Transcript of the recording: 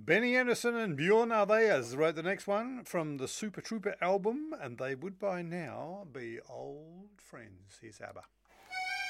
Benny Anderson and Bjorn Ulvaeus wrote the next one from the Super Trooper album, and they would by now be old friends. Here's ABBA.